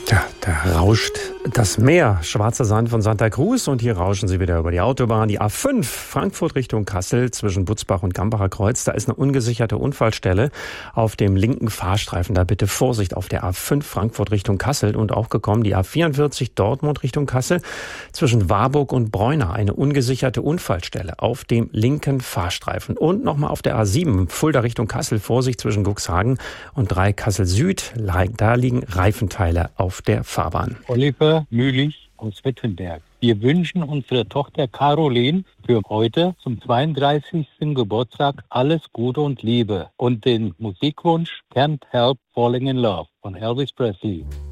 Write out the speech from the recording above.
Ja, da rauscht das Meer, schwarzer Sand von Santa Cruz, und hier rauschen sie wieder über die Autobahn. Die A5 Frankfurt Richtung Kassel zwischen Butzbach und Gambacher Kreuz. Da ist eine ungesicherte Unfallstelle auf dem linken Fahrstreifen. Da bitte Vorsicht auf der A5 Frankfurt Richtung Kassel. Und auch gekommen die A44 Dortmund Richtung Kassel zwischen Warburg und Bräunar. Eine ungesicherte Unfallstelle auf dem linken Fahrstreifen. Und nochmal auf der A7 Fulda Richtung Kassel. Vorsicht zwischen Cuxhagen und 3 Kassel Süd. Da liegen Reifenteile auf der Fahrbahn. Oliver Mühlich aus Wittenberg. Wir wünschen unserer Tochter Caroline für heute zum 32. Geburtstag alles Gute und Liebe und den Musikwunsch Can't Help Falling in Love von Elvis Presley.